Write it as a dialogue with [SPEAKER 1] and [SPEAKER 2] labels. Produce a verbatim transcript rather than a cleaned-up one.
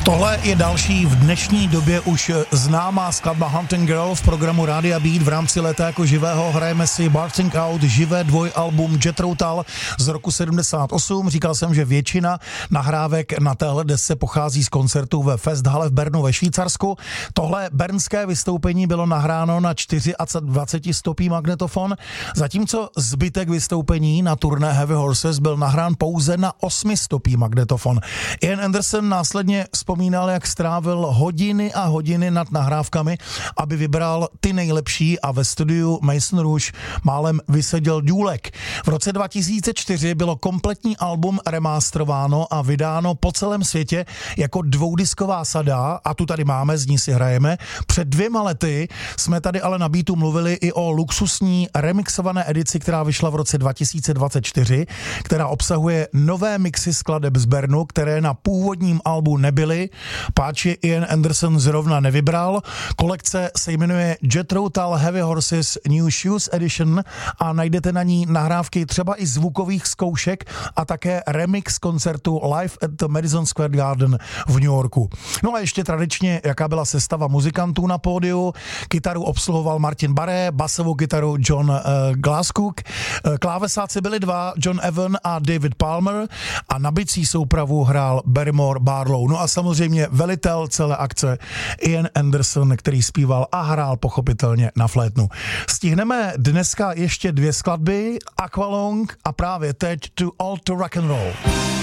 [SPEAKER 1] Tohle je další v dnešní době už známá skladba Hunting Girl v programu Rádia Beat. V rámci Léta jako živého hrajeme si Barting Out, živé dvojalbum Jethro Tull z roku sedmdesát osm. Říkal jsem, že většina nahrávek na téhle desce pochází z koncertů ve Festhalle v Bernu ve Švýcarsku. Tohle bernské vystoupení bylo nahráno na dvacet stopý magnetofon, zatímco zbytek vystoupení na turné Heavy Horses byl nahrán pouze na osmi stopý magnetofon. Ian Anderson následně vzpomínal, jak strávil hodiny a hodiny nad nahrávkami, aby vybral ty nejlepší, a ve studiu Maison Rouge málem vyseděl důlek. V roce dva tisíce čtyři bylo kompletní album remasterováno a vydáno po celém světě jako dvoudisková sada, a tu tady máme, z ní si hrajeme. Před dvěma lety jsme tady ale na Beatu mluvili i o luxusní remixované edici, která vyšla v roce dva tisíce dvacet čtyři, která obsahuje nové mixy skladeb z Bernu, které na původním albu nebyly. Páč je Ian Anderson zrovna nevybral. Kolekce se jmenuje Jethro Tull Heavy Horses New Shoes Edition a najdete na ní nahrávky třeba i zvukových zkoušek a také remix koncertu Live at the Madison Square Garden v New Yorku. No a ještě tradičně, jaká byla sestava muzikantů na pódiu. Kytaru obsluhoval Martin Barré, basovou kytaru John uh, Glasscock, uh, klávesáci byli dva, John Evan a David Palmer, a na bicí soupravu hrál Barrymore Barlow. No a samozřejmě velitel celé akce Ian Anderson, který zpíval a hrál pochopitelně na flétnu. Stihneme dneska ještě dvě skladby, Aqualung a právě teď To All to Rock and Roll.